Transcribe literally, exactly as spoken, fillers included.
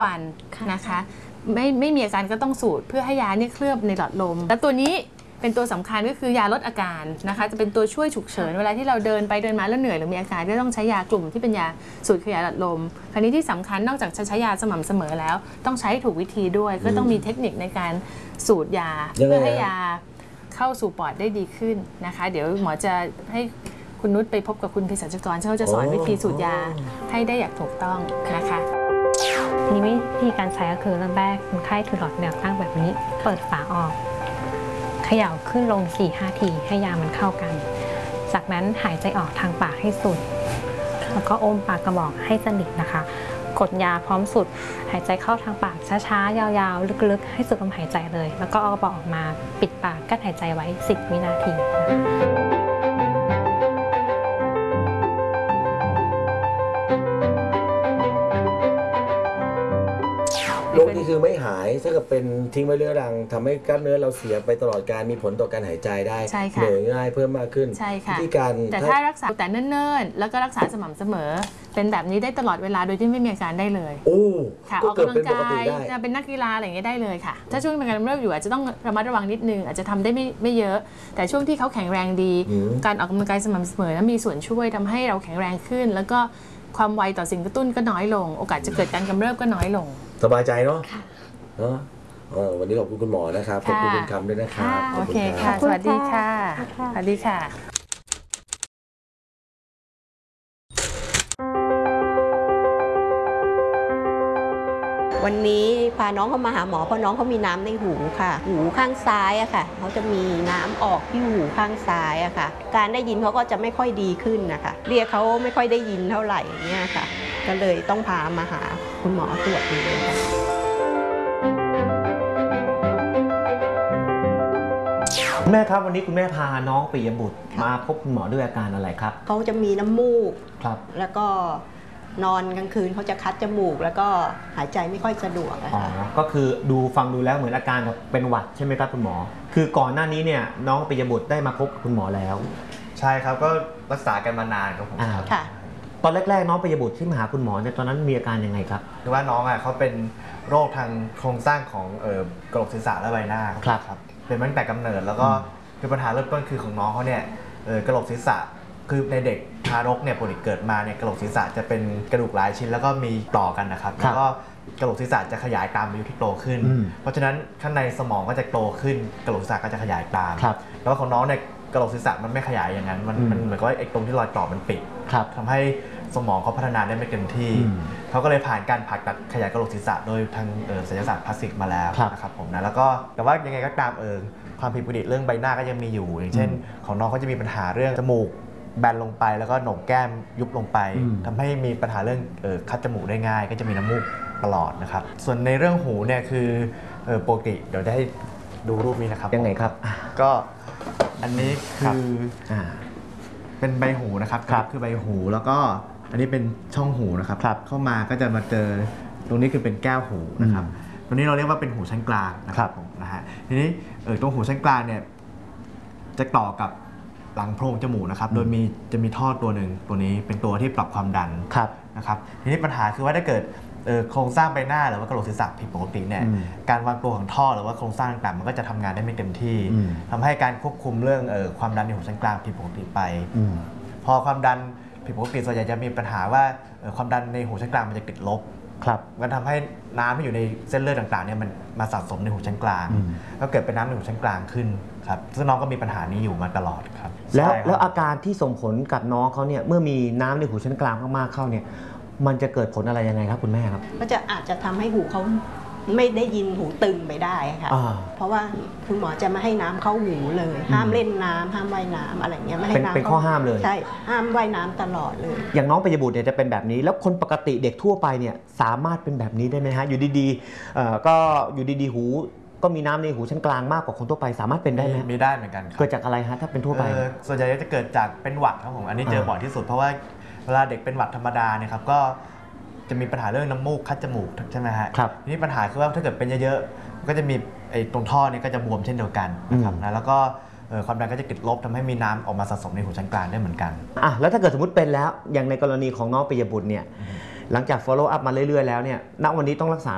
วันนะคะไม่ไม่มีอาการก็ต้องสูดเพื่อให้ยาเนี่ยเคลือบในหลอดลมแล้วตัวนี้เป็นตัวสำคัญก็คือยาลดอาการนะคะจะเป็นตัวช่วยฉุกเฉินเวลาที่เราเดินไปเดินมาแล้วเหนื่อยหรือมีอาการก็ต้องใช้ยากลุ่มที่เป็นยาสูดขยายหลอดลมคราวนี้ที่สำคัญนอกจากจะใช้ยาสม่ำเสมอแล้วต้องใช้ถูกวิธีด้วยก็ต้องมีเทคนิคในการสูดยาเพื่อให้ยาเข้าสู่ปอดได้ดีขึ้นนะคะเดี๋ยวหมอจะให้คุณนุชไปพบกับคุณเภสัชกรเขาจะสอนวิธีสูดยาให้ได้อย่างถูกต้องนะคะทีนี้วิธีการใช้ก็คือเริ่มแรกคนไข้ถือหลอดแนวตั้งแบบนี้เปิดฝาออกเขย่าขึ้นลง สี่ห้า ทีให้ยามันเข้ากันจากนั้นหายใจออกทางปากให้สุดแล้วก็อมปากกระบอกให้สนิทนะคะกดยาพร้อมสุดหายใจเข้าทางปากช้าๆยาวๆลึกๆให้สุดลมหายใจเลยแล้วก็เอากระบอกออกมาปิดปากกั้นหายใจไว้สิบวินาทีโรคนี้คือไม่หายถ้าเกิดเป็นทิ้งไว้เรื้อรังทำให้กล้ามเนื้อเราเสียไปตลอดการมีผลต่อการหายใจได้เหนื่อยง่ายเพิ่มมากขึ้นใช่ค่ะวิธีการแต่ถ้ารักษาแต่เนิ่นๆแล้วก็รักษาสม่ำเสมอเป็นแบบนี้ได้ตลอดเวลาโดยที่ไม่มีอาการได้เลยโอ้ค่ะออกกำลังกายจะเป็นนักกีฬาอะไรอย่างเงี้ยได้เลยค่ะถ้าช่วงเป็นการกำเริบอยู่อาจจะต้องระมัดระวังนิดนึงอาจจะทำได้ไม่ไม่เยอะแต่ช่วงที่เขาแข็งแรงดีการออกกำลังกายสม่ำเสมอนั้นมีส่วนช่วยทำให้เราแข็งแรงขึ้นแล้วก็ความไวต่อสิ่งกระตุ้นก็น้อยลงโอกาสจะเกิดการกำเริบก็น้อยลงสบายใจเนาะเนาะวันนี้ขอบคุณคุณหมอนะครับขอบคุณคุณคำด้วยนะครับโอเคค่ะสวัสดีค่ะสวัสดีค่ะวันนี้พาน้องเขามาหาหมอเพราะน้องเขามีน้ำในหูค่ะหูข้างซ้ายอะค่ะเขาจะมีน้ำออกที่หูข้างซ้ายอะค่ะการได้ยินเขาก็จะไม่ค่อยดีขึ้นนะคะเรียกเขาไม่ค่อยได้ยินเท่าไหร่เนี่ยค่ะก็เลยต้องพามาหาคุณหมอตรวจดูค่ะคุณแม่ครับวันนี้คุณแม่พาน้องปิยบุตรมาพบคุณหมอด้วยอาการอะไรครับเขาจะมีน้ำมูกครับแล้วก็นอนกลางคืนเขาจะคัดจมูกแล้วก็หายใจไม่ค่อยสะดวกอ๋อก็คือดูฟังดูแล้วเหมือนอาการเป็นหวัดใช่ไหมครับคุณหมอคือก่อนหน้านี้เนี่ยน้องปิยบุตรได้มาพบกับคุณหมอแล้วใช่ครับก็รักษากันมานานครับผมค่ะตอนแรกๆน้องปิยบุตรที่มาหาคุณหมอเนี่ยตอนนั้นมีอาการยังไงครับคือว่าน้องอ่ะเขาเป็นโรคทางโครงสร้างของเอ่อกระโหลกศีรษะและใบหน้าครับเป็นมาตั้งแต่กำเนิดแล้วก็คือปัญหาเริ่มต้นคือของน้องเขาเนี่ยเอ่อกระโหลกศีรษะคือในเด็กทารกเนี่ยปกติเกิดมาเนี่ยกระโหลกศีรษะจะเป็นกระดูกหลายชิ้นแล้วก็มีต่อกันนะครับแล้วก็กระโหลกศีรษะจะขยายตามอายุที่โตขึ้นเพราะฉะนั้นข้างในสมองก็จะโตขึ้นกระโหลกศีรษะก็จะขยายตามแล้วของน้องเนี่ยกระโหลกศีรษะมันไม่ขยายอย่างนั้นมันมันเหมือนกับว่าไอ้ตรงที่รอยต่อมันปิดทำให้สมองเขาพัฒนาได้ไม่เต็มที่เขาก็เลยผ่านการผ่าตัดขยายกระโหลกศีรษะโดยทางศัลยศาสตร์พลาสติกมาแล้วนะครับผมนะแล้วก็แต่ว่ายังไงก็ตามเออความผิดปกติเรื่องใบหน้าก็ยังมีอยู่อย่างเช่นของน้องเขาจะมีปัญหาเรื่องจมูกแบนลงไปแล้วก็โหนกแก้มยุบลงไปทำให้มีปัญหาเรื่องเอ่อคัดจมูกได้ง่ายก็จะมีน้ำมูกตลอดนะครับส่วนในเรื่องหูเนี่ยคือเอ่อปกติเดี๋ยวจะให้ดูรูปนี้นะครับยังไงครับก็อันนี้คือเป็นใบหูนะครับคือใบหูแล้วก็อันนี้เป็นช่องหูนะครับเข้ามาก็จะมาเจอตรงนี้คือเป็นแก้วหูนะครับตรงนี้เราเรียกว่าเป็นหูชั้นกลางนะครับผมนะฮะทีนี้เออตรงหูชั้นกลางเนี่ยจะต่อกับหลังโพรงจมูกนะครับโดยมีจะมีท่อตัวหนึ่งตัวนี้เป็นตัวที่ปรับความดันนะครับทีนี้ปัญหาคือว่าถ้าเกิดโครงสร้างใบหน้าหรือว่ากระโหลกศีรษะผิดปกติเนี่ยการวางตัวของท่อหรือว่าโครงสร้างต่างๆมันก็จะทำงานได้ไม่เต็มที่ทำให้การควบคุมเรื่องความดันในหูชั้นกลางผิดปกติไปพอความดันผิดปกติส่วนใหญ่จะมีปัญหาว่าความดันในหูชั้นกลางมันจะติดลบมันทำให้น้ำที่อยู่ในเส้นเลือดต่างๆเนี่ยมันมาสะสมในหูชั้นกลางก็เกิดเป็นน้ำในหูชั้นกลางขึ้นครับซึ่งน้องก็มีปัญหานี้อยู่มาตลอดครับแล้วแล้วอาการที่ส่งผลกับน้องเขาเนี่ยเมื่อมีน้ำในหูชั้นกลางมากๆเข้าเนี่ยมันจะเกิดผลอะไรยังไงครับคุณแม่ครับก็จะอาจจะทำให้หูเขาไม่ได้ยินหูตึงไปได้ค่ะเพราะว่าคุณหมอจะไม่ให้น้ำเข้าหูเลยห้ามเล่นน้ำห้ามว่ายน้ำอะไรเงี้ยไม่ให้น้ำเป็นข้อห้ามเลยใช่ห้ามว่ายน้ำตลอดเลยอย่างน้องปิยบุตรเนี่ยจะเป็นแบบนี้แล้วคนปกติเด็กทั่วไปเนี่ยสามารถเป็นแบบนี้ได้ไหมฮะอยู่ดีๆก็อยู่ดีๆหูก็มีน้ำในหูชั้นกลางมากกว่าคนทั่วไปสามารถเป็นได้ไหมมีได้เหมือนกันเกิดจากอะไรฮะถ้าเป็นทั่วไปส่วนใหญ่จะเกิดจากเป็นหวัดครับผมอันนี้เจอบ่อยที่สุดเพราะว่าเวลาเด็กเป็นหวัดธรรมดาเนี่ยครับก็จะมีปัญหาเรื่องน้ำมูกคัดจมูกใช่ไหมฮะครับนี่ปัญหาคือว่าถ้าเกิดเป็นเยอะๆก็จะมีไอ้ตรงท่อนี่ก็จะบวมเช่นเดียวกันนะครับนะแล้วก็ความดันก็จะติดลบทำให้มีน้ำออกมาสะสมในหูชั้นกลางได้เหมือนกันอ่ะแล้วถ้าเกิดสมมติเป็นแล้วอย่างในกรณีของน้องปิยบุตรเนี่ยหลังจาก follow up มาเรื่อยๆแล้วเนี่ยณวันนี้ต้องรักษา